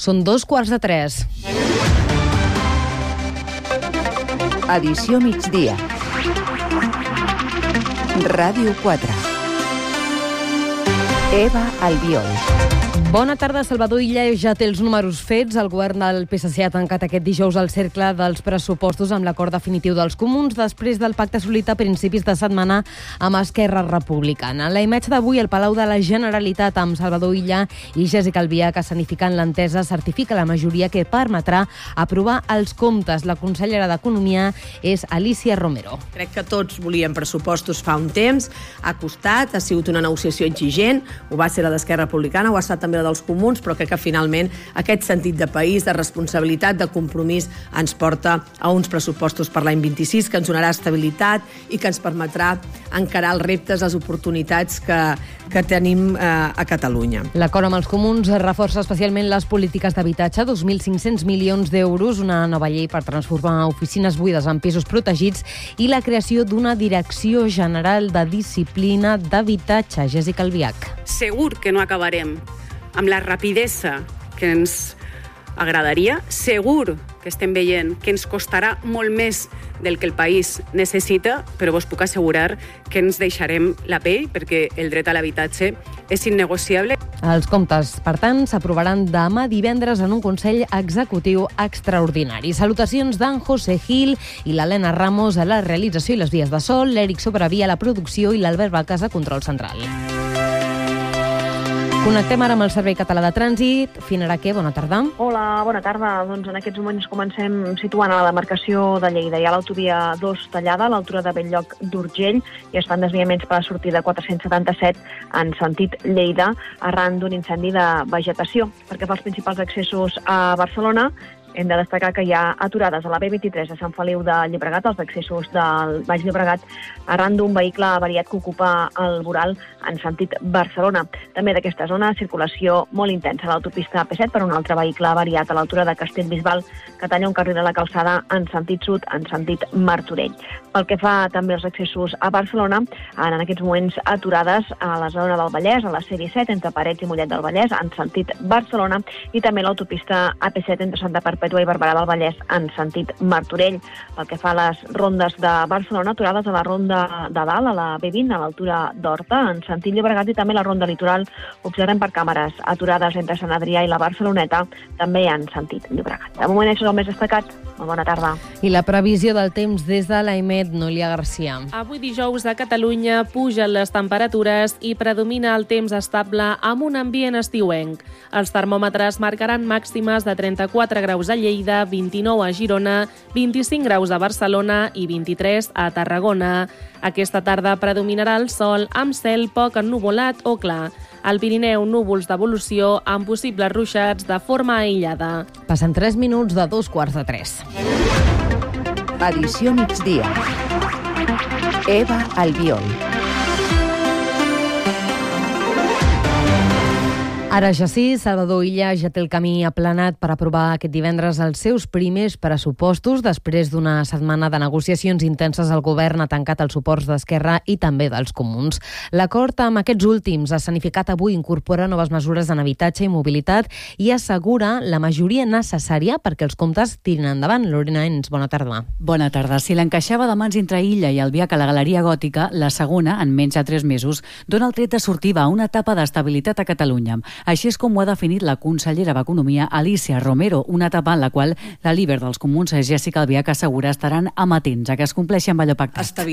Són 2:15. Edició migdia. Ràdio 4. Eva Albiol. Bona tarda, Salvador Illa ja té els números fets. El govern del PSC ha tancat aquest dijous el cercle dels pressupostos amb l'acord definitiu dels comuns després del pacte assolit a principis de setmana amb Esquerra Republicana. La imatge d'avui al Palau de la Generalitat amb Salvador Illa i Jéssica Albiach escenificant l'entesa certifica la majoria que permetrà aprovar els comptes. La consellera d'Economia és Alícia Romero. Crec que tots volíem pressupostos fa un temps, ha costat, ha sigut una negociació exigent, ho va ser la d'Esquerra Republicana, ho ha estat també la dels comuns, però crec que finalment aquest sentit de país, de responsabilitat, de compromís ens porta a uns pressupostos per l'any 26 que ens donarà estabilitat i que ens permetrà encarar els reptes, les oportunitats que tenim a Catalunya. L'acord amb els comuns reforça especialment les polítiques d'habitatge, 2.500 milions d'euros, una nova llei per transformar oficines buides en pisos protegits i la creació d'una Direcció General de Disciplina d'Habitatge. Jéssica Albiach. Segur que no acabarem amb la rapidesa que ens agradaria. Segur que estem veient que ens costarà molt més del que el país necessita, però vos puc assegurar que ens deixarem la pell perquè el dret a l'habitatge és innegociable. Els comptes, per tant, s'aprovaran demà divendres en un Consell Executiu extraordinari. Salutacions d'en José Gil i l'Helena Ramos a la realització i les vies de sol, l'Eric Sobreví a la producció i l'Albert Vacas a control central. Connectem ara amb el Servei Català de Trànsit. Finaraquer, bona tarda. Hola, bona tarda. Doncs en aquests moments comencem situant a la demarcació de Lleida. Hi ha l'autovia 2 tallada a l'altura de Bell-lloc d'Urgell i es fan desviaments per la sortida 477 en sentit Lleida arran d'un incendi de vegetació. Perquè fa els principals accessos a Barcelona, hem de destacar que hi ha aturades a la B23 a Sant Feliu de Llobregat, als accessos del Baix Llobregat, arran d'un vehicle avariat que ocupa el voral en sentit Barcelona. També d'aquesta zona, circulació molt intensa a l'autopista P7 per un altre vehicle avariat a l'altura de Castellbisbal, que talla un carril a la calçada en sentit sud, en sentit Martorell. Pel que fa també als accessos a Barcelona, en aquests moments aturades a la zona del Vallès, a la C-17, entre Parets i Mollet del Vallès, en sentit Barcelona, i també l'autopista AP7 entre Santa Perpètua i Barberà del Vallès en sentit Martorell. Pel que fa a les rondes de Barcelona, aturades a la ronda de dalt, a la B20, a l'altura d'Horta, en sentit Llobregat, i també la ronda litoral observem per càmeres aturades entre Sant Adrià i la Barceloneta, també en sentit Llobregat. De moment això és el més destacat. Molt bona tarda. I la previsió del temps des de l'AEMET, Núlia Garcia. Avui dijous a Catalunya pugen les temperatures i predomina el temps estable amb un ambient estiuenc. Els termòmetres marcaran màximes de 34 graus a Lleida, 29 a Girona, 25 graus a Barcelona i 23 a Tarragona. Aquesta tarda predominarà el sol amb cel poc ennuvolat o clar. Al Pirineu, núvols d'evolució amb possibles ruixats de forma aïllada. Passen 3 minuts de 2:15. Edició migdia. Eva Albiol. Ara ja sí, Salvador Illa ja té el camí aplanat per aprovar aquest divendres els seus primers pressupostos. Després d'una setmana de negociacions intenses, el govern ha tancat els suports d'Esquerra i també dels comuns. L'acord amb aquests últims, escenificat avui, incorpora noves mesures en habitatge i mobilitat i assegura la majoria necessària perquè els comptes tirin endavant. Lorena Ens, bona tarda. Bona tarda. Si l'encaixava de mans entre Illa i Albiach a la Galeria Gòtica, la segona, en menys de 3 mesos, dona el tret de sortida a una etapa d'estabilitat a Catalunya. Així és com ho ha definit la consellera d'Economia, Alícia Romero, una etapa en la qual la líder dels comuns, Jéssica Albiach, assegura estaran amatents a que es compleixi amb allò pactat.